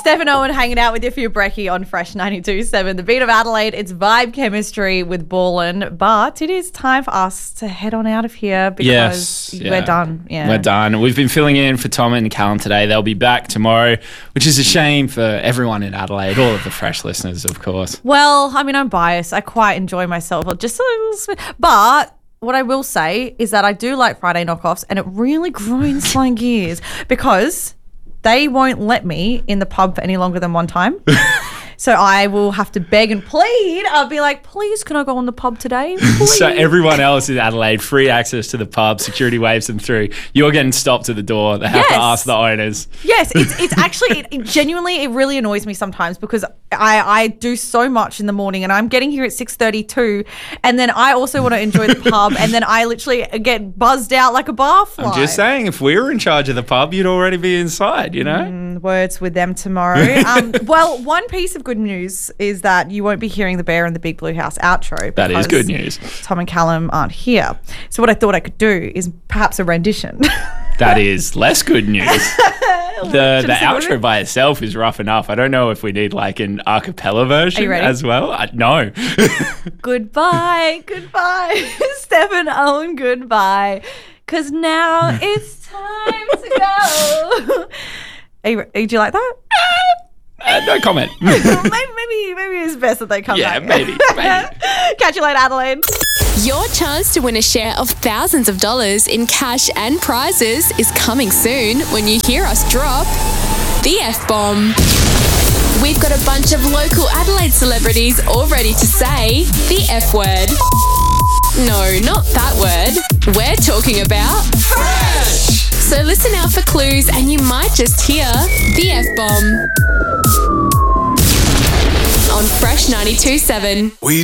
Stephen Owen hanging out with you for your brekkie on Fresh 92.7. The beat of Adelaide, it's vibe chemistry with Ballin. But it is time for us to head on out of here because we're done. Yeah. We're done. We've been filling in for Tom and Callum today. They'll be back tomorrow, which is a shame for everyone in Adelaide, all of the Fresh listeners, of course. Well, I mean, I'm biased. I quite enjoy myself. Just a little bit. But what I will say is that I do like Friday knockoffs, and it really grinds my gears because they won't let me in the pub for any longer than one time. So I will have to beg and plead. I'll be like, please, can I go on the pub today? Please. So everyone else in Adelaide, free access to the pub, security waves them through. You're getting stopped at the door. They have to ask the owners. Yes, it's actually, genuinely, it really annoys me sometimes because I do so much in the morning and I'm getting here at 6:32 and then I also want to enjoy the pub and then I literally get buzzed out like a barfly. I'm just saying, if we were in charge of the pub, you'd already be inside, you know? Words with them tomorrow. Well, one piece of good news is that you won't be hearing the Bear and the Big Blue House outro. That is good news. Tom and Callum aren't here. So what I thought I could do is perhaps a rendition. That is less good news. The outro by itself is rough enough. I don't know if we need like an a cappella version as well. No. Goodbye. Stephen Owen, goodbye. Because now it's time to go. Do you like that? No comment. maybe it's best that they come back. Yeah, maybe. Catch you later, Adelaide. Your chance to win a share of thousands of dollars in cash and prizes is coming soon when you hear us drop the F-bomb. We've got a bunch of local Adelaide celebrities all ready to say the F word. No, not that word. We're talking about Fresh! So listen out for clues and you might just hear the F-bomb on Fresh 92.7.